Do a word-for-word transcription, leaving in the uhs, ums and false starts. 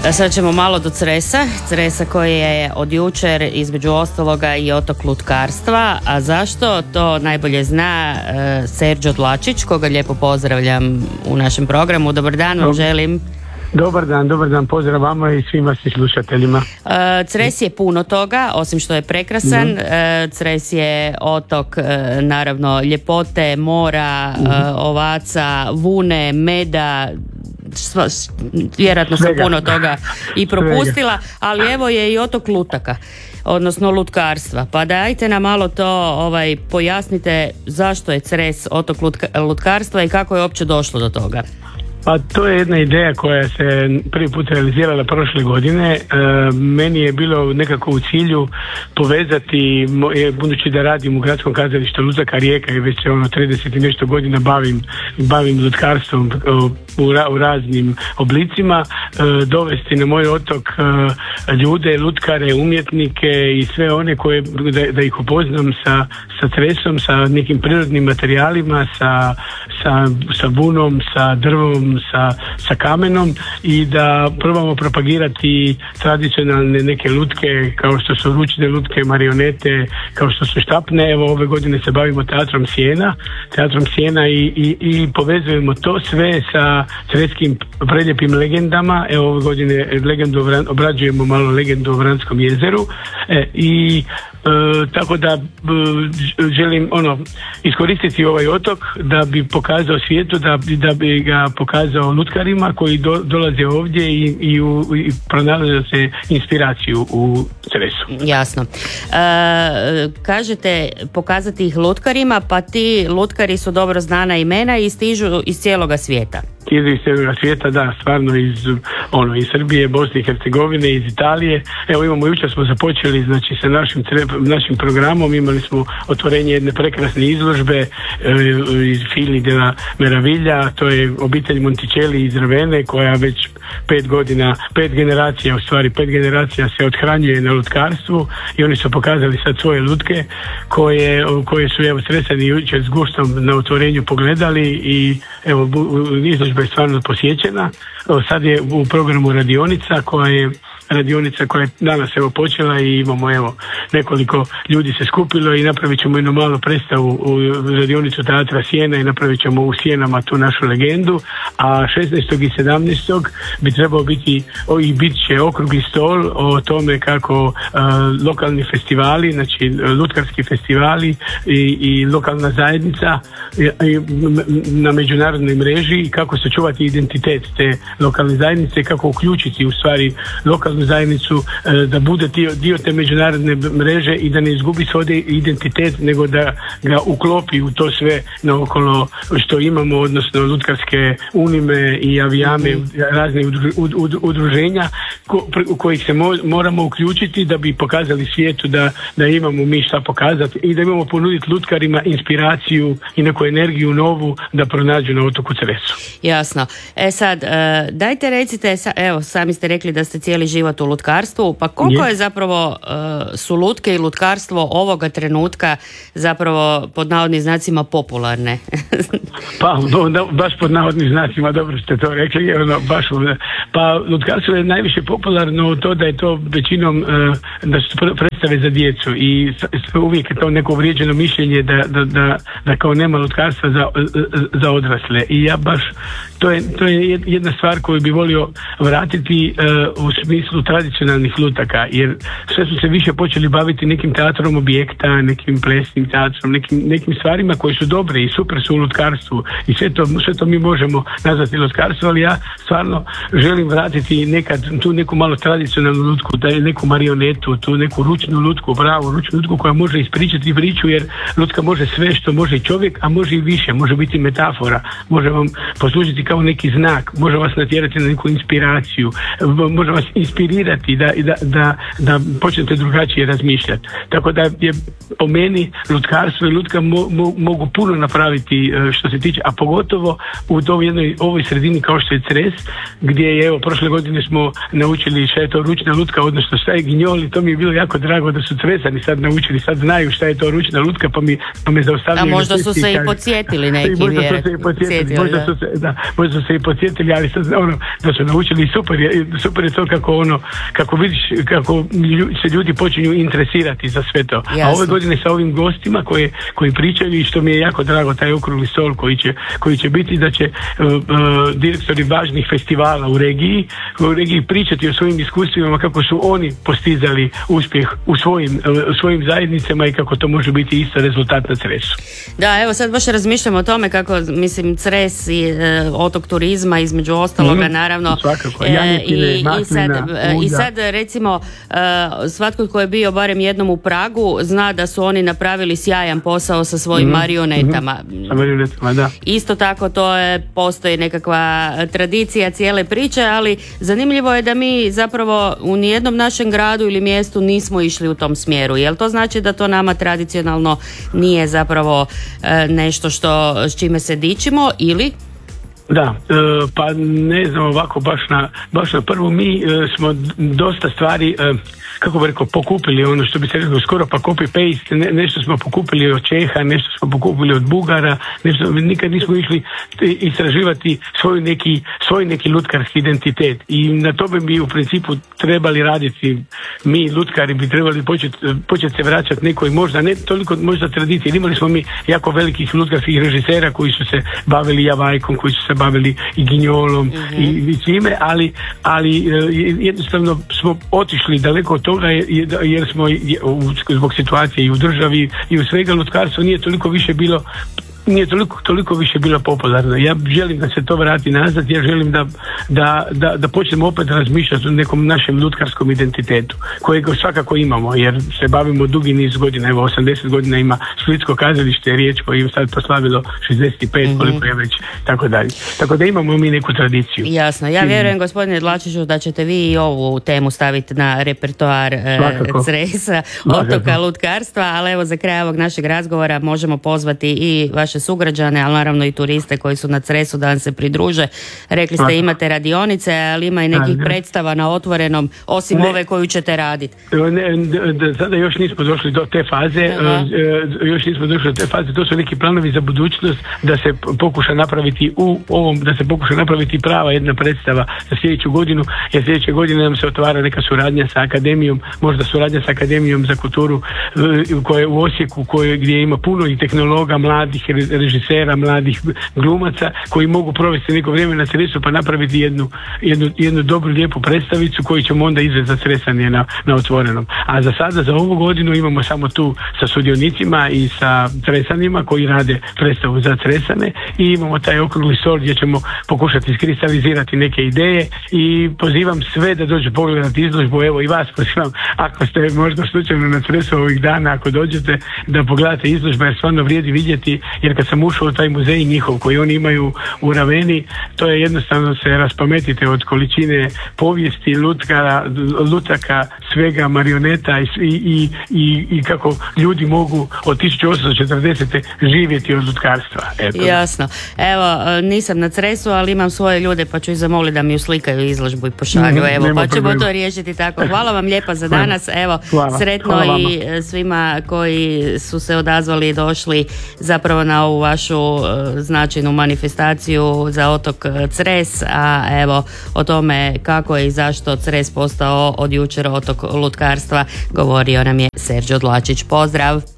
Sad ćemo malo do Cresa. Cresa koji je od jučer između ostaloga i otok lutkarstva. A zašto? To najbolje zna uh, Serđo Dlačić, koga lijepo pozdravljam u našem programu. Dobar dan vam želim. Dobar dan, dobar dan, pozdrav vama i svim vašim slušateljima. Uh, Cres je puno toga, osim što je prekrasan. Mm-hmm. Uh, Cres je otok, uh, naravno, ljepote, mora, mm-hmm. uh, ovaca, vune, meda, sva, vjerojatno sam puno toga i propustila, ali evo je i otok lutaka, odnosno lutkarstva. Pa dajte nam malo to ovaj, pojasnite zašto je Cres otok lutka, lutkarstva i kako je uopće došlo do toga. Pa to je jedna ideja koja se prvi put realizirala prošle godine. E, meni je bilo nekako u cilju povezati, budući da radim u gradskom kazalištu Lutaka Rijeka i već se ono trideset i nešto godina bavim, bavim lutkarstvom u, ra, u raznim oblicima, e, dovesti na moj otok e, ljude, lutkare, umjetnike i sve one koje, da, da ih upoznam sa, sa Cresom, sa nekim prirodnim materijalima, sa, sa, sa vunom, sa drvom, Sa, sa kamenom i da probamo propagirati tradicionalne neke lutke kao što su ručne lutke, marionete, kao što su štapne. Evo ove godine se bavimo teatrom sjena, teatrom sjena i, i, i povezujemo to sve sa creskim preljepim legendama. Evo ove godine legendu obrađujemo malo legendu o Vranskom jezeru e, i E, tako da e, želim ono iskoristiti ovaj otok da bi pokazao svijetu, da, da bi ga pokazao lutkarima koji do, dolaze ovdje i, i, u, i pronalaze se inspiraciju u Cresu. Jasno. E, kažete pokazati ih lutkarima, pa ti lutkari su dobro znana imena i stižu iz cijeloga svijeta. Iz cijeloga svijeta, da, stvarno iz, ono, iz Srbije, Bosne i Hercegovine, iz Italije. Evo imamo, jučer smo započeli znači sa našim, našim programom, imali smo otvorenje jedne prekrasne izložbe e, iz Fili della Meraviglia, to je obitelj Monticelli iz Ravene koja već pet godina, pet generacija, u stvari pet generacija se othranjuje na lutkarstvu i oni su pokazali sad svoje lutke koje, koje su evo Cresani jučer s guštom na otvorenju pogledali i evo izložba je stvarno posjećena. Sad je u programu radionica koja je radionica koja je danas evo počela i imamo evo nekoliko ljudi se skupilo i napravit ćemo jednu malu predstavu u radionicu teatra Sjena i napravit ćemo u Sjenama tu našu legendu, a šesnaestog i sedamnaestog bi trebao biti o, i bit će okrugli stol o tome kako uh, lokalni festivali, znači lutkarski festivali i, i lokalna zajednica i, i, na međunarodnoj mreži i kako sačuvati identitet te lokalne zajednice i kako uključiti u stvari lokalnu zajednicu da bude dio, dio te međunarodne mreže i da ne izgubi svoj identitet nego da ga uklopi u to sve naokolo što imamo, odnosno lutkarske unime i avijame, razne udruženja ko, u kojih se mo, moramo uključiti da bi pokazali svijetu da, da imamo mi šta pokazati i da imamo ponuditi lutkarima inspiraciju i neku energiju novu da pronađu na otoku Cresu. Jasno. E sad, dajte recite, evo sami ste rekli da ste cijeli život u lutkarstvu, pa koliko je, je zapravo uh, su lutke i lutkarstvo ovoga trenutka zapravo pod navodnim znacima popularne? Pa no, baš pod navodnim znacima, dobro ste to rekli, ono, baš, pa lutkarstvo je najviše popularno to da je to većinom uh, da su predstave za djecu i uvijek je to neko uvrijeđeno mišljenje da, da, da, da kao nema lutkarstva za, za odrasle i ja baš to je, to je jedna stvar koju bi volio vratiti uh, u smislu tradicionalnih lutaka, jer sve su se više počeli baviti nekim teatrom objekta, nekim plesnim teatrom, nekim, nekim stvarima koje su dobre i super su u lutkarstvu i sve to, sve to mi možemo nazvati lutkarstvo, ali ja stvarno želim vratiti nekad tu neku malo tradicionalnu lutku, da je neku marionetu, tu neku ručnu lutku, pravu ručnu lutku koja može ispričati priču, jer lutka može sve što može i čovjek, a može i više, može biti metafora, može vam poslužiti kao neki znak, može vas natjerati na neku inspiraciju, može vas inspirirati da, da, da, da počnete drugačije razmišljati. Tako da je po meni lutkarstvo i lutka mo, mo, mogu puno napraviti što se tiče, a pogotovo u toj jednoj ovoj sredini kao što je Cres, gdje je evo prošle godine smo naučili šta je to ručna lutka, odnosno šta je ginjol i to mi je bilo jako drago da su Cresani sad naučili, sad znaju šta je to ručna lutka, pa mi pa me zaustavljaju. A možda su se i podsjetili neki možda su se i podsjetili, možda su se, da, možda su se i podsjetili, ali sad ono da su naučili, super je, super je to kako ono, kako vidiš, kako se ljudi počinju interesirati za sve to. Jasno. A ove godine sa ovim gostima koji, koji pričaju i što mi je jako drago, taj okrugli stol koji će, koji će biti da će uh, uh, direktori važnih festivala u regiji, u regiji pričati o svojim iskustvima kako su oni postizali uspjeh u svojim, u svojim zajednicama i kako to može biti isto rezultat na Cresu. Da, evo sad baš razmišljam o tome kako, mislim, Cres i e, otok turizma između ostaloga, mm, naravno. Svakako, e, i, i, sad, e, i sad recimo e, svatko tko je bio barem jednom u Pragu zna da su oni napravili sjajan posao sa svojim mm, marionetama. Mm, sa marionetama, da. Isto tako to je, postoji nekakva tradicija cijele priče, ali zanimljivo je da mi zapravo u nijednom našem gradu ili mjestu nismo išli u tom smjeru. Jel to znači da to nama tradicionalno nije zapravo e, nešto što, s čime se dičimo ili? Da, e, pa ne znam ovako baš na, baš na prvu mi e, smo dosta stvari e, kako bi rekao, pokupili ono što bi se rekao skoro pa copy paste, ne, nešto smo pokupili od Čeha, nešto smo pokupili od Bugara, nešto, nikad nismo išli istraživati svoj neki, svoj neki lutkarski identitet i na tome bi u principu trebali raditi mi lutkari, bi trebali početi počet se vraćati nekoj možda, ne toliko možda tradicije, imali smo mi jako velikih lutkarskih režisera koji su se bavili javajkom, koji su se bavili i ginjolom mm-hmm. i, i svime, ali, ali jednostavno smo otišli daleko od toga jer smo zbog situacije i u državi i u svega lutkarstvo nije toliko više bilo nije toliko, toliko više bilo popularno. Ja želim da se to vrati nazad, ja želim da, da, da, da počnemo opet razmišljati o nekom našem lutkarskom identitetu, kojeg svakako imamo, jer se bavimo dugi niz godina, evo osamdeset godina ima Splitsko kazalište, riječ koji je sad proslavilo šezdeset pet, mm-hmm. koliko je već, tako dalje. Tako da imamo mi neku tradiciju. Jasno, ja vjerujem gospodine Dlačiću da ćete vi i ovu temu staviti na repertoar e, Cresa, otoka lutkarstva, ali evo za kraj ovog našeg razgovora možemo pozvati i vaše sugrađane, ali naravno i turiste koji su na Cresu da vam se pridruže. Rekli ste imate radionice, ali ima i nekih ne. predstava na otvorenom, osim ne. ove koju ćete raditi. Ne, da, sada još nismo došli do te faze, Aha. još nismo došli do te faze, to su neki planovi za budućnost da se pokuša napraviti u ovom, da se pokuša napraviti prava jedna predstava za sljedeću godinu, jer sljedeće godine nam se otvara neka suradnja sa akademijom, možda suradnja sa akademijom za kulturu koja je u Osijeku, koje, gdje ima puno i tehnologa, mladih režisera, mladih glumaca koji mogu provesti neko vrijeme na Cresu pa napraviti jednu, jednu, jednu dobru lijepu predstavicu koju ćemo onda izvesti za Cresanje na, na otvorenom. A za sada, za ovu godinu imamo samo tu sa sudionicima i sa Cresanima koji rade predstavu za Cresane i imamo taj okrugli stol gdje ćemo pokušati iskristalizirati neke ideje i pozivam sve da dođu pogledati izložbu, evo i vas pozivam ako ste možda slučajno na Cresu ovih dana, ako dođete da pogledate izložbu jer stvarno vrijedi vidjeti, jer kad sam ušao u taj muzej njihov koji oni imaju u Raveni, to je jednostavno se raspametite od količine povijesti, lutkara, lutaka, svega, marioneta i, i, i, i kako ljudi mogu od tisuću osamsto četrdesete živjeti od lutkarstva. Eto. Jasno. Evo, nisam na Cresu, ali imam svoje ljude pa ću ih zamoliti da mi uslikaju izložbu i pošalju. Mm, Evo, pa ćemo problema. to riješiti tako. Hvala vam lijepa za danas. Evo, Hvala. sretno Hvala i svima koji su se odazvali i došli zapravo na ovu vašu značajnu manifestaciju za otok Cres, a evo o tome kako je i zašto Cres postao od jučer otok lutkarstva govorio nam je Serđo Dlačić. Pozdrav!